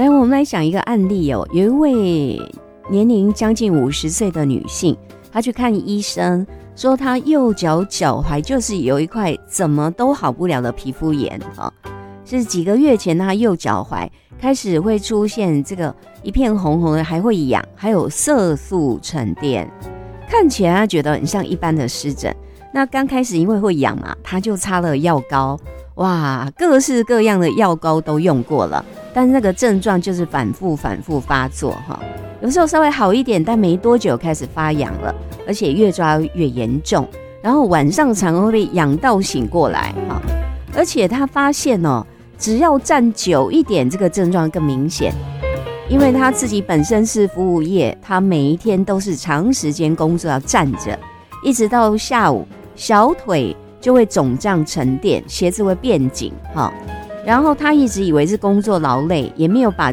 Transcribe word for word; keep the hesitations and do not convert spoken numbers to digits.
来，我们来讲一个案例哦，有一位年龄将近五十岁的女性，她去看医生，说她右脚脚踝就是有一块怎么都好不了的皮肤炎哈、哦，是几个月前她右脚踝开始会出现这个一片红红的，还会痒，还有色素沉淀，看起来她觉得很像一般的湿疹。那刚开始因为会痒嘛，她就擦了药膏，哇，各式各样的药膏都用过了，但是那个症状就是反复反复发作哈。有时候稍微好一点，但没多久开始发痒了，而且越抓越严重，然后晚上常会被痒到醒过来哈。而且她发现哦，只要站久一点，这个症状更明显。因为她自己本身是服务业，她每一天都是长时间工作要站着，一直到下午，小腿就会肿胀沉淀，鞋子会变紧哈。然后她一直以为是工作劳累，也没有把